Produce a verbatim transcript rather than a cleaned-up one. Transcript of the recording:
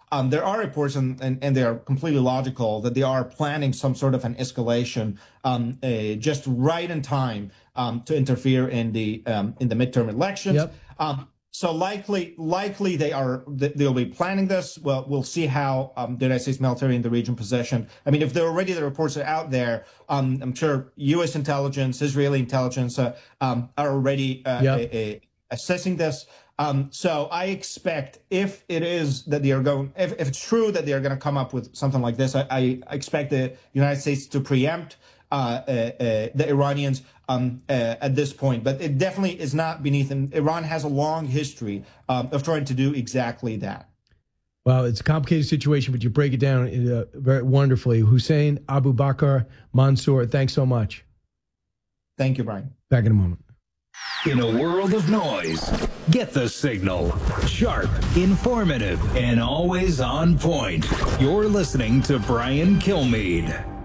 Um, there are reports, and, and, and they are completely logical, that they are planning some sort of an escalation um, uh, just right in time um, to interfere in the um, in the midterm elections. Yep. Um, so likely, likely they are they'll be planning this. Well, we'll see how um, the United States military in the region position. I mean, if they're already the reports are out there, um, I'm sure U S intelligence, Israeli intelligence uh, um, are already uh, Yep. a, a assessing this. Um, so I expect if it is that they are going, if, if it's true that they are going to come up with something like this, I, I expect the United States to preempt uh, uh, uh, the Iranians um, uh, at this point. But it definitely is not beneath them. Iran has a long history um, of trying to do exactly that. Well, it's a complicated situation, but you break it down uh, very wonderfully. Hussein Abu Bakr Mansour, thanks so much. Thank you, Brian. Back in a moment. In a world of noise, get the signal. Sharp, informative, and always on point. You're listening to Brian Kilmeade.